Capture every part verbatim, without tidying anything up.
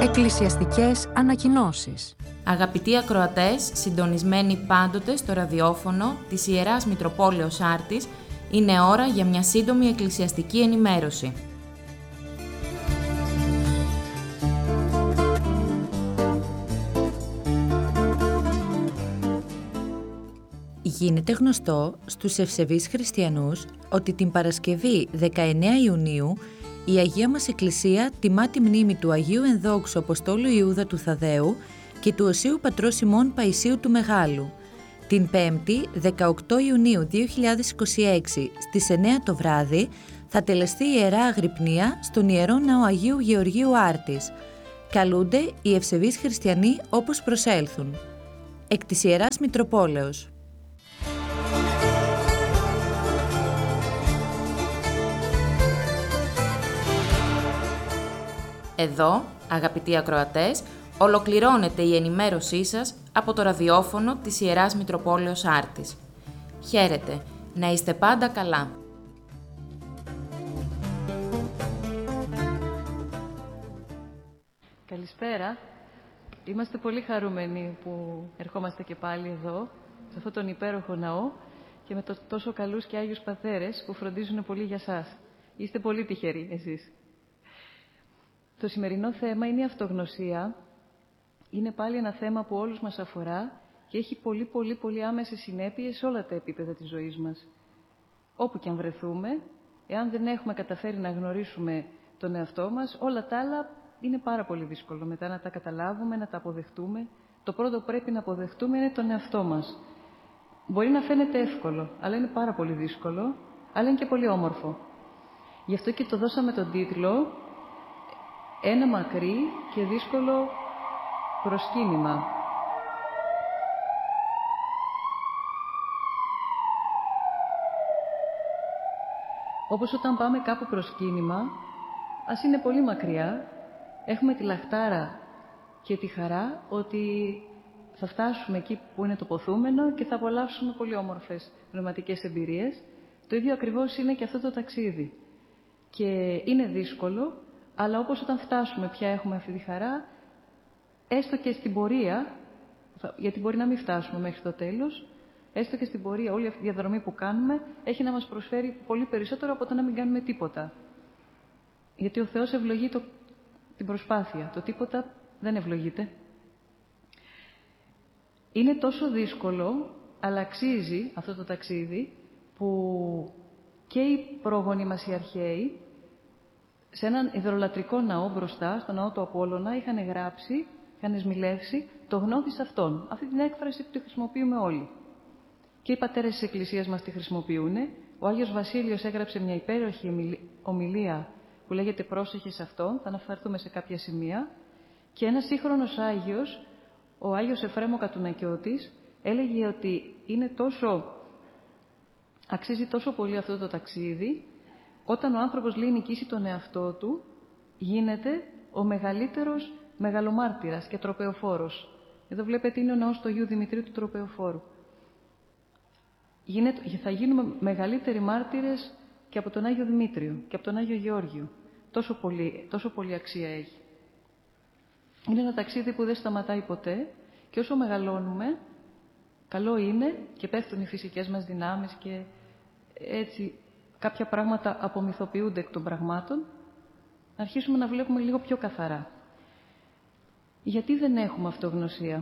Εκκλησιαστικές ανακοινώσεις. Αγαπητοί ακροατές, συντονισμένοι πάντοτε στο ραδιόφωνο της Ιεράς Μητροπόλεως Άρτης, είναι ώρα για μια σύντομη εκκλησιαστική ενημέρωση. Γίνεται γνωστό στους ευσεβείς χριστιανούς ότι την Παρασκευή δεκαεννέα Ιουνίου η Αγία μας Εκκλησία τιμά τη μνήμη του Αγίου Ενδόξου Αποστόλου Ιούδα του Θαδαίου και του Οσίου Πατρός ημών Παϊσίου του Μεγάλου. Την Πέμπτη, δεκαοκτώ Ιουνίου δύο χιλιάδες είκοσι έξι, στις εννέα το βράδυ, θα τελεστεί η Ιερά Αγρυπνία στον Ιερό Ναό Αγίου Γεωργίου Άρτης. Καλούνται οι ευσεβείς χριστιανοί όπως προσέλθουν. Εκ της Ιεράς Μητροπόλεως. Εδώ, αγαπητοί ακροατές, ολοκληρώνεται η ενημέρωσή σας από το ραδιόφωνο της Ιεράς Μητροπόλεως Άρτης. Χαίρετε, να είστε πάντα καλά. Καλησπέρα. Είμαστε πολύ χαρούμενοι που ερχόμαστε και πάλι εδώ, σε αυτόν τον υπέροχο ναό και με το, τόσο καλούς και Άγιους Πατέρες που φροντίζουν πολύ για σας. Είστε πολύ τυχεροί εσείς. Το σημερινό θέμα είναι η αυτογνωσία. Είναι πάλι ένα θέμα που όλους μας αφορά και έχει πολύ πολύ πολύ άμεσες συνέπειες σε όλα τα επίπεδα της ζωής μας. Όπου και αν βρεθούμε, εάν δεν έχουμε καταφέρει να γνωρίσουμε τον εαυτό μας, όλα τα άλλα είναι πάρα πολύ δύσκολο μετά να τα καταλάβουμε, να τα αποδεχτούμε. Το πρώτο που πρέπει να αποδεχτούμε είναι τον εαυτό μας. Μπορεί να φαίνεται εύκολο, αλλά είναι πάρα πολύ δύσκολο, αλλά είναι και πολύ όμορφο. Γι' αυτό και το δώσαμε τον τίτλο «Ένα μακρύ και δύσκολο προσκύνημα». Όπως όταν πάμε κάπου προσκύνημα, ας είναι πολύ μακριά, έχουμε τη λαχτάρα και τη χαρά ότι θα φτάσουμε εκεί που είναι το ποθούμενο και θα απολαύσουμε πολύ όμορφες πνευματικές εμπειρίες. Το ίδιο ακριβώς είναι και αυτό το ταξίδι. Και είναι δύσκολο, αλλά όπως όταν φτάσουμε πια έχουμε αυτή τη χαρά, έστω και στην πορεία, γιατί μπορεί να μην φτάσουμε μέχρι το τέλος, έστω και στην πορεία όλη αυτή η διαδρομή που κάνουμε έχει να μας προσφέρει πολύ περισσότερο από το να μην κάνουμε τίποτα. Γιατί ο Θεός ευλογεί το, την προσπάθεια, το τίποτα δεν ευλογείται. Είναι τόσο δύσκολο, αλλά αξίζει αυτό το ταξίδι, που και οι πρόγονοι μας οι αρχαίοι, σε έναν υδρολατρικό ναό μπροστά, στο ναό του Απόλλωνα, είχαν γράψει, είχαν σμιλεύσει το γνώδις αυτόν. Αυτή την έκφραση που τη χρησιμοποιούμε όλοι. Και οι πατέρες της Εκκλησίας μας τη χρησιμοποιούν. Ο Άγιος Βασίλειος έγραψε μια υπέροχη ομιλία που λέγεται «Πρόσεχε σε αυτόν», θα αναφερθούμε σε κάποια σημεία. Και ένας σύγχρονος Άγιος, ο Άγιος Εφραίμ ο Κατουνακιώτης, έλεγε ότι είναι τόσο, αξίζει τόσο πολύ αυτό το ταξίδι, όταν ο άνθρωπος λέει νικήσει τον εαυτό του, γίνεται ο μεγαλύτερος μεγαλομάρτυρας και τροπεοφόρος. Εδώ βλέπετε είναι ο ναός του Αγίου Δημητρίου του Τροπεοφόρου. Γίνεται, θα γίνουμε μεγαλύτεροι μάρτυρες και από τον Άγιο Δημήτριο και από τον Άγιο Γεώργιο. Τόσο πολύ, τόσο πολύ αξία έχει. Είναι ένα ταξίδι που δεν σταματάει ποτέ και όσο μεγαλώνουμε, καλό είναι και πέφτουν οι φυσικές μας δυνάμεις και έτσι κάποια πράγματα απομυθοποιούνται εκ των πραγμάτων, να αρχίσουμε να βλέπουμε λίγο πιο καθαρά. Γιατί δεν έχουμε αυτογνωσία?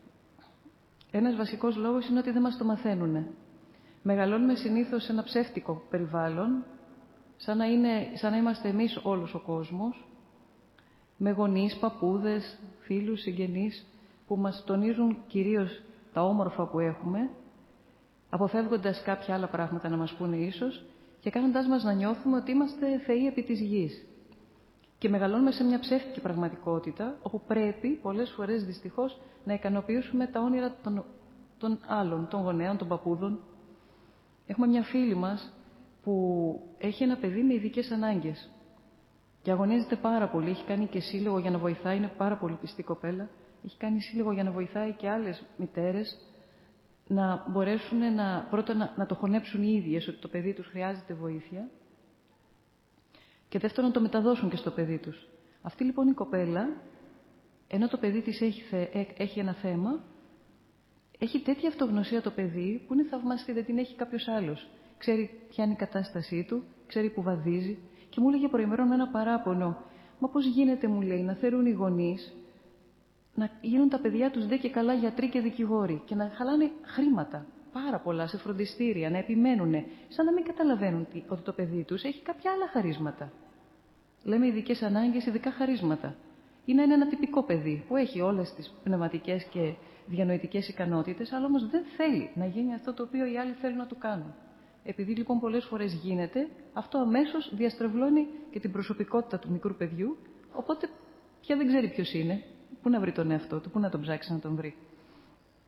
Ένας βασικός λόγος είναι ότι δεν μας το μαθαίνουνε. Μεγαλώνουμε συνήθως σε ένα ψεύτικο περιβάλλον, σαν να, είναι, σαν να είμαστε εμείς όλος ο κόσμος, με γονείς, παππούδες, φίλους, συγγενείς, που μας τονίζουν κυρίως τα όμορφα που έχουμε, αποφεύγοντας κάποια άλλα πράγματα να μας πούνε ίσως, και κάνοντάς μας να νιώθουμε ότι είμαστε θεοί επί της γης. Και μεγαλώνουμε σε μια ψεύτικη πραγματικότητα, όπου πρέπει πολλές φορές δυστυχώς να ικανοποιήσουμε τα όνειρα των, των άλλων, των γονέων, των παππούδων. Έχουμε μια φίλη μας που έχει ένα παιδί με ειδικές ανάγκες και αγωνίζεται πάρα πολύ. Έχει κάνει και σύλλογο για να βοηθάει, είναι πάρα πολύ πιστή κοπέλα. Έχει κάνει σύλλογο για να βοηθάει και άλλες μητέρες να μπορέσουν να, πρώτα να, να το χωνέψουν οι ίδιες ότι το παιδί τους χρειάζεται βοήθεια και δεύτερον να το μεταδώσουν και στο παιδί τους. Αυτή λοιπόν η κοπέλα ενώ το παιδί της έχει, θε, έχει ένα θέμα, έχει τέτοια αυτογνωσία το παιδί που είναι θαυμαστή, δεν την έχει κάποιος άλλος. Ξέρει ποια είναι η κατάστασή του, ξέρει που βαδίζει. Και μου έλεγε προημερών με ένα παράπονο. Μα πώς γίνεται, μου λέει, να θέλουν οι γονείς να γίνουν τα παιδιά τους δε και καλά γιατροί και δικηγόροι και να χαλάνε χρήματα, πάρα πολλά, σε φροντιστήρια, να επιμένουν, σαν να μην καταλαβαίνουν ότι το παιδί τους έχει κάποια άλλα χαρίσματα. Λέμε ειδικές ανάγκες, ειδικά χαρίσματα. Ή να είναι ένα τυπικό παιδί που έχει όλες τις πνευματικές και διανοητικές ικανότητες, αλλά όμως δεν θέλει να γίνει αυτό το οποίο οι άλλοι θέλουν να του κάνουν. Επειδή λοιπόν πολλές φορές γίνεται, αυτό αμέσως διαστρεβλώνει και την προσωπικότητα του μικρού παιδιού, οπότε πια δεν ξέρει ποιος είναι, πού να βρει τον εαυτό του, πού να τον ψάξει να τον βρει.